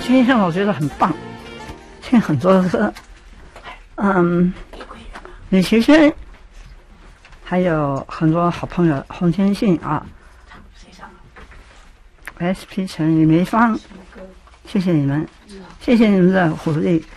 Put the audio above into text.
今天我觉得很棒，听很多歌，李奇轩，还有很多好朋友洪天信啊，SP 陈李梅芳，谢谢你们，谢谢你们的鼓励。